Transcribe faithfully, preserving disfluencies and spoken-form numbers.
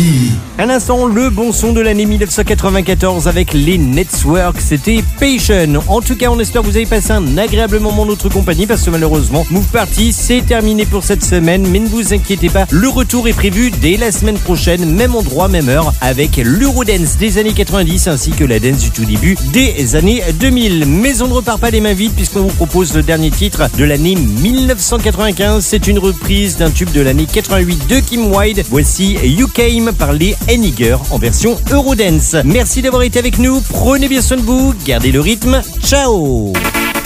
parti. À l'instant, le bon son de l'année dix-neuf cent quatre-vingt-quatorze avec les Networks, c'était Patient. En tout cas, on espère que vous avez passé un agréable moment en notre compagnie parce que malheureusement, Move Party, c'est terminé pour cette semaine. Mais ne vous inquiétez pas, le retour est prévu dès la semaine prochaine, même endroit, même heure, avec l'Eurodance des années quatre-vingt-dix ainsi que la dance du tout début des années deux mille. Mais on ne repart pas les mains vides puisqu'on vous propose le dernier titre de l'année dix-neuf cent quatre-vingt-quinze. C'est une reprise d'un tube de l'année quatre-vingt-huit de Kim Wilde. Voici You Came par les Henniger en version Eurodance. Merci d'avoir été avec nous. Prenez bien soin de vous. Gardez le rythme. Ciao.